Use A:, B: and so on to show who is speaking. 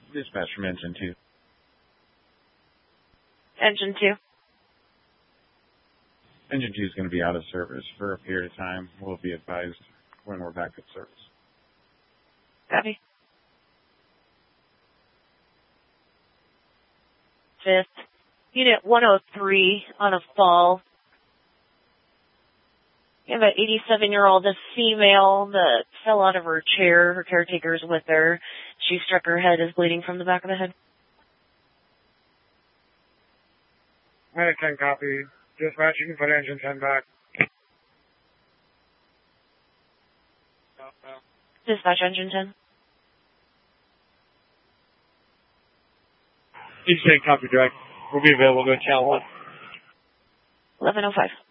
A: Dispatch from Engine 2.
B: Engine 2.
A: Engine 2 is going to be out of service for a period of time. We'll be advised when we're back at service.
B: Copy. 5th. Unit 103 on a fall. You have an 87-year-old female that fell out of her chair. Her caretaker's with her. She struck her head, is bleeding from the back of the head.
C: Medic 10 copy. Dispatch, you can put Engine 10 back.
B: Dispatch Engine 10.
C: Engine 10 copy direct. We'll be available to channel 1.
B: 1105.